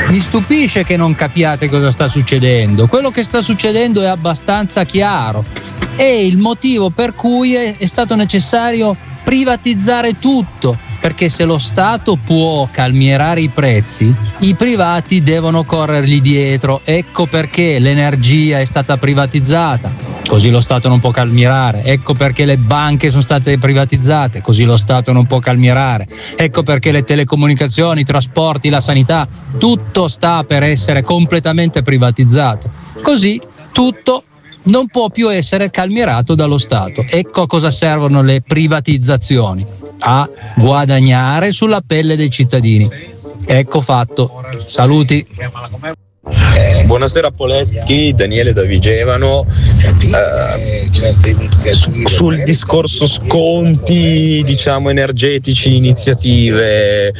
Mi stupisce che non capiate cosa sta succedendo. Quello che sta succedendo è abbastanza chiaro. È il motivo per cui è stato necessario privatizzare tutto, perché se lo Stato può calmierare i prezzi, i privati devono corrergli dietro. Ecco perché l'energia è stata privatizzata, così lo Stato non può calmierare. Ecco perché le banche sono state privatizzate, così lo Stato non può calmierare. Ecco perché le telecomunicazioni, i trasporti, la sanità, tutto sta per essere completamente privatizzato. Così tutto non può più essere calmierato dallo Stato. Ecco a cosa servono le privatizzazioni: a guadagnare sulla pelle dei cittadini. Ecco fatto. Saluti. Buonasera Poletti, Daniele da Vigevano. Sul discorso sconti, diciamo, energetici, iniziative,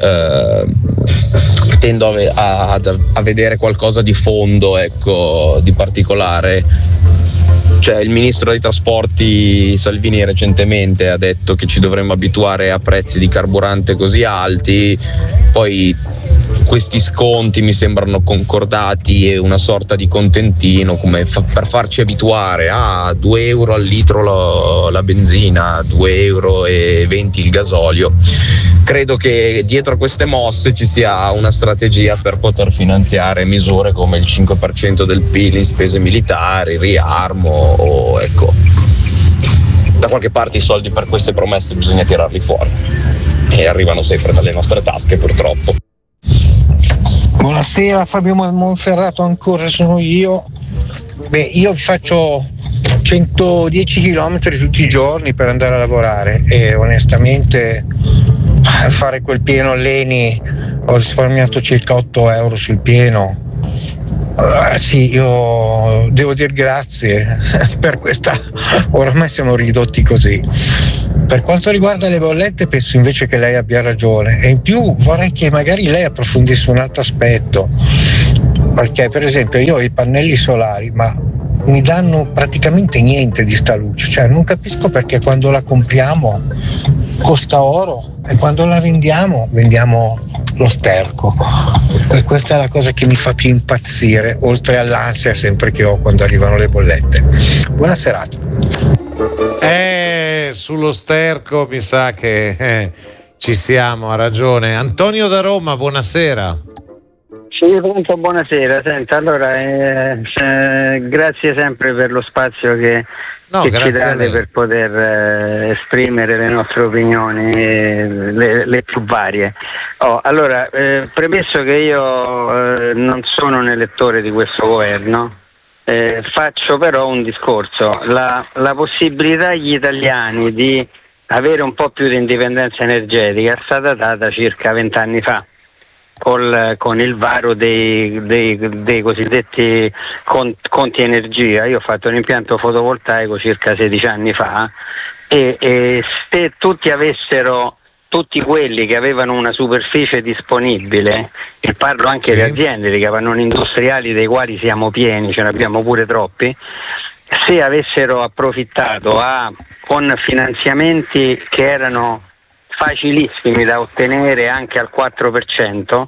tendo a vedere qualcosa di fondo, ecco, di particolare. Cioè, il ministro dei trasporti Salvini recentemente ha detto che ci dovremmo abituare a prezzi di carburante così alti, poi questi sconti mi sembrano concordati e una sorta di contentino come per farci abituare a 2 euro al litro la benzina, 2,20 euro il gasolio. Credo che dietro a queste mosse ci sia una strategia per poter finanziare misure come il 5% del PIL in spese militari, riarmo, o ecco, da qualche parte i soldi per queste promesse bisogna tirarli fuori e arrivano sempre dalle nostre tasche, purtroppo. Buonasera, Fabio Monferrato ancora, sono io. Io faccio 110 km tutti i giorni per andare a lavorare e onestamente fare quel pieno all'Eni ho risparmiato circa 8 euro sul pieno. Sì, io devo dire grazie per questa, ormai siamo ridotti così. Per quanto riguarda le bollette penso invece che lei abbia ragione, e in più vorrei che magari lei approfondisse un altro aspetto, perché per esempio io ho i pannelli solari ma mi danno praticamente niente di sta luce, cioè non capisco perché quando la compriamo costa oro e quando la vendiamo lo sterco. E questa è la cosa che mi fa più impazzire, oltre all'ansia sempre che ho quando arrivano le bollette. Buona serata. Sullo sterco mi sa che ci siamo, ha ragione. Antonio da Roma, buonasera. Sì, pronto, buonasera. Senta, allora grazie sempre per lo spazio che ci date per poter esprimere le nostre opinioni, le più varie. Allora, premesso che io non sono un elettore di questo governo, faccio però un discorso. La possibilità agli italiani di avere un po' più di indipendenza energetica è stata data circa 20 anni fa con il varo dei cosiddetti conti energia. Io ho fatto un impianto fotovoltaico circa 16 anni fa e se tutti quelli che avevano una superficie disponibile, e parlo anche di aziende, di capannoni industriali dei quali siamo pieni, ce ne abbiamo pure troppi, se avessero approfittato con finanziamenti che erano facilissimi da ottenere anche al 4%,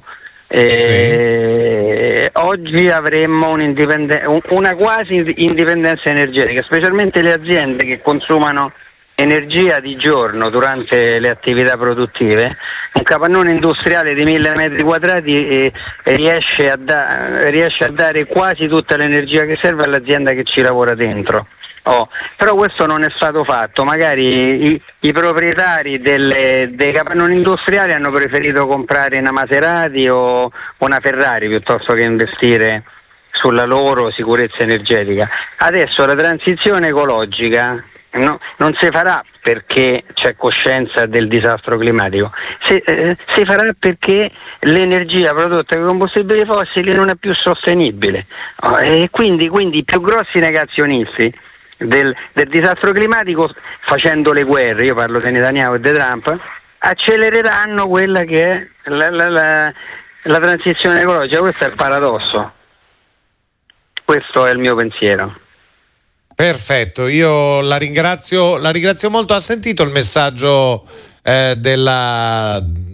oggi avremmo una quasi indipendenza energetica, specialmente le aziende che consumano energia di giorno durante le attività produttive. Un capannone industriale di 1000 metri quadrati riesce a dare quasi tutta l'energia che serve all'azienda che ci lavora dentro. Però questo non è stato fatto, magari i proprietari dei capannoni industriali hanno preferito comprare una Maserati o una Ferrari piuttosto che investire sulla loro sicurezza energetica. Adesso la transizione ecologica non si farà perché c'è coscienza del disastro climatico, si farà perché l'energia prodotta con combustibili fossili non è più sostenibile, e quindi i più grossi negazionisti del disastro climatico, facendo le guerre, io parlo di Netanyahu e di Trump, accelereranno quella che è la transizione ecologica. Questo è il paradosso, questo è il mio pensiero. Perfetto, io la ringrazio molto. Ha sentito il messaggio della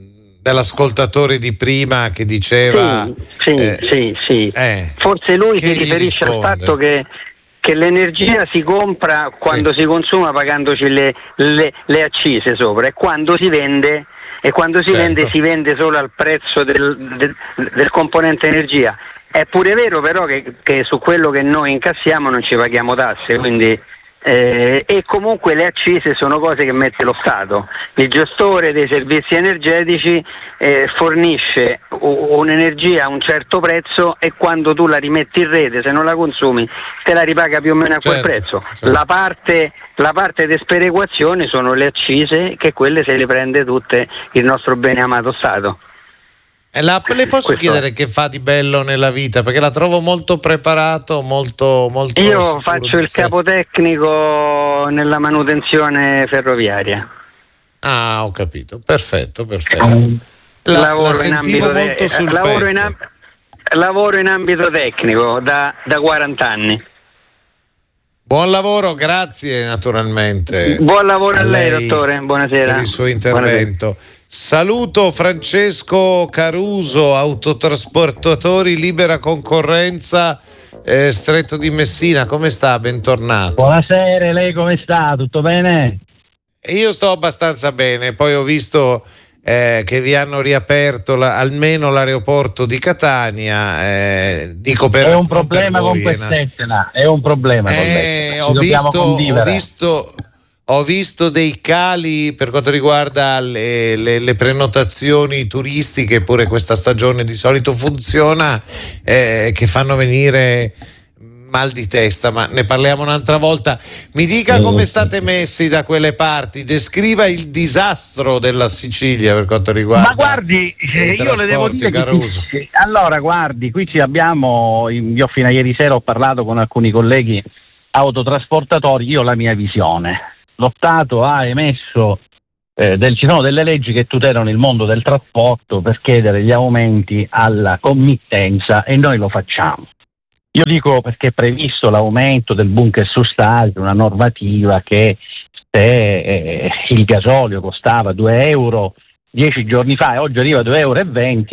dall'ascoltatore di prima che diceva sì. Forse lui si riferisce al fatto che l'energia si compra quando si consuma pagandoci le accise sopra, e quando si vende si vende solo al prezzo del componente energia. È pure vero però che su quello che noi incassiamo non ci paghiamo tasse, quindi e comunque le accise sono cose che mette lo Stato. Il gestore dei servizi energetici fornisce un'energia a un certo prezzo, e quando tu la rimetti in rete, se non la consumi, te la ripaga più o meno a quel prezzo. La parte di sperequazione sono le accise, che quelle se le prende tutte il nostro bene amato Stato. Le posso chiedere che fa di bello nella vita? Perché la trovo molto preparato, molto Io faccio il capotecnico nella manutenzione ferroviaria. Ah, ho capito. Perfetto. Lavoro in ambito tecnico da 40 anni. Buon lavoro, grazie naturalmente. Buon lavoro a lei, dottore. Buonasera. Per il suo intervento. Buonasera. Saluto Francesco Caruso, Autotrasportatori Libera Concorrenza, Stretto di Messina. Come sta? Bentornato. Buonasera, lei come sta? Tutto bene? Io sto abbastanza bene, poi ho visto che vi hanno riaperto almeno l'aeroporto di Catania, dico per... È un problema con quest'Etna, è un problema con l'Etna. Ho visto dei cali per quanto riguarda le prenotazioni turistiche, pure questa stagione di solito funziona, che fanno venire mal di testa, ma ne parliamo un'altra volta. Mi dica come state messi da quelle parti, descriva il disastro della Sicilia per quanto riguarda. Ma guardi, io le devo dire che allora guardi, qui io fino a ieri sera ho parlato con alcuni colleghi autotrasportatori. Io ho la mia visione. Lo Stato ha emesso ci sono delle leggi che tutelano il mondo del trasporto per chiedere gli aumenti alla committenza, e noi lo facciamo. Io dico perché è previsto l'aumento del bunker su stadio, una normativa che se il gasolio costava 2 euro 10 giorni fa e oggi arriva a 2,20 euro,